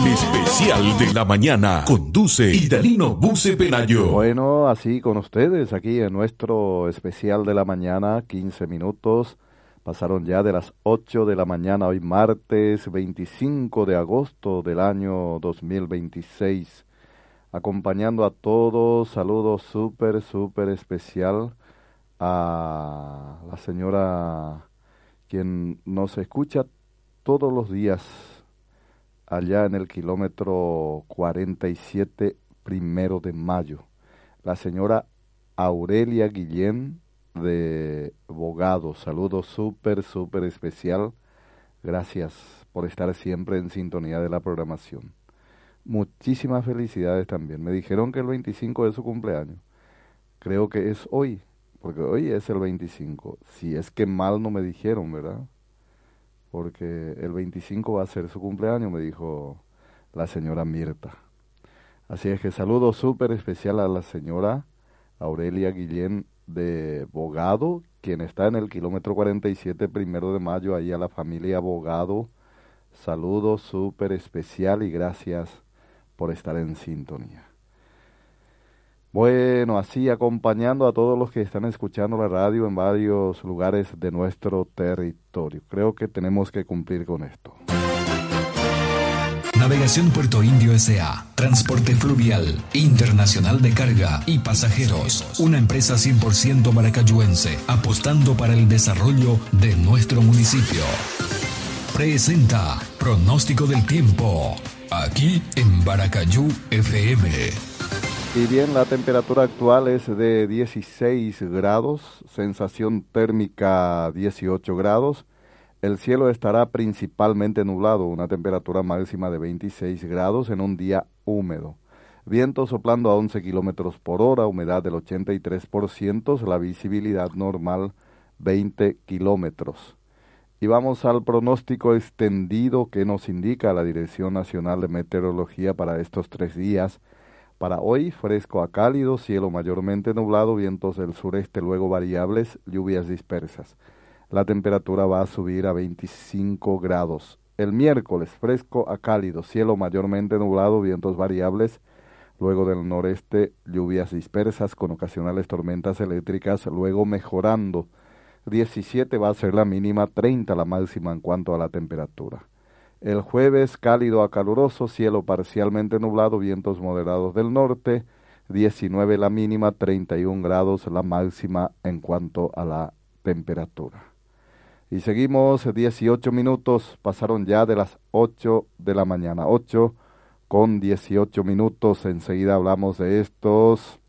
Especial de la mañana. Conduce Idalino Buce Pelayo. Bueno, así con ustedes aquí en nuestro especial de la mañana, 15 minutos. Pasaron ya de las 8 de la mañana, hoy martes 25 de agosto del año 2026. Acompañando a todos, saludos súper especial a la señora quien nos escucha todos los días allá en el kilómetro 47 primero de mayo. La señora Aurelia Guillén de Bogado. Saludo súper especial. Gracias por estar siempre en sintonía de la programación. Muchísimas felicidades también. Me dijeron que el 25 es su cumpleaños. Creo que es hoy, porque hoy es el 25. Si es que mal no me dijeron, ¿verdad? Porque el 25 va a ser su cumpleaños, me dijo la señora Mirta. Así es que saludo súper especial a la señora Aurelia Guillén de Bogado, quien está en el kilómetro 47 primero de mayo, ahí a la familia Bogado. Saludo súper especial y gracias por estar en sintonía. Bueno, así acompañando a todos los que están escuchando la radio en varios lugares de nuestro territorio. Creo que tenemos que cumplir con esto. Navegación Puerto Indio S.A. Transporte fluvial, internacional de carga y pasajeros. Una empresa 100% maracayuense, apostando para el desarrollo de nuestro municipio. Presenta Pronóstico del Tiempo, aquí en Baracayú FM. Y bien, la temperatura actual es de 16 grados, sensación térmica 18 grados. El cielo estará principalmente nublado, una temperatura máxima de 26 grados en un día húmedo. Viento soplando a 11 kilómetros por hora, humedad del 83%, la visibilidad normal 20 kilómetros. Y vamos al pronóstico extendido que nos indica la Dirección Nacional de Meteorología para estos 3 días. Para hoy, fresco a cálido, cielo mayormente nublado, vientos del sureste luego variables, lluvias dispersas. La temperatura va a subir a 25 grados. El miércoles, fresco a cálido, cielo mayormente nublado, vientos variables, luego del noreste, lluvias dispersas con ocasionales tormentas eléctricas, luego mejorando. 17 va a ser la mínima, 30 la máxima en cuanto a la temperatura. El jueves, cálido a caluroso, cielo parcialmente nublado, vientos moderados del norte, 19 la mínima, 31 grados la máxima en cuanto a la temperatura. Y seguimos, 18 minutos, pasaron ya de las 8 de la mañana, 8 con 18 minutos, enseguida hablamos de estos